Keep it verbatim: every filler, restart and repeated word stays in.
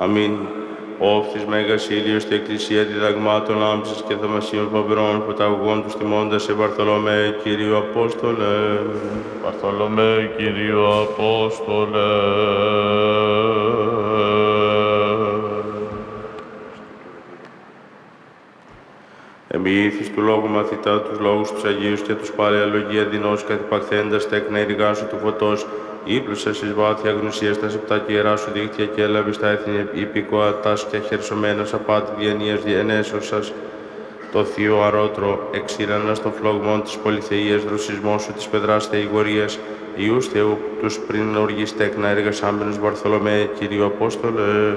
Αμήν. Όφθης Μέγας Ήλιος και Εκκλησία διδαγμάτων άμψης και θαυμασίων φοβερών φωταγωγών τους τιμώντας σε Βαρθολομαί, Κύριο Απόστολε. Βαρθολομαί, Κύριο Απόστολε. Εμοιήθης του λόγου μαθητά τους λόγους τους Αγίους και τους πάλε αλογία δεινός κατυπακθέντας τέκνα ειρηγά σου του φωτός, ύπλωσας εις βάθια γνωσίας τα σεπτά και ιερά σου δίκτυα και έλαβες τα έθνη υπηκοατάς και αχερσομένας απάτη διανοίας διενέσεως σας, το θείο αρώτρο, εξήρανας το φλόγμον της πολυθείας δροσισμός σου της πεδράς θεηγορίας, Ιούς Θεού τους πριν οργής τέκνα εργασάμενους Βαρθολομαί, Κύριο Απόστολε.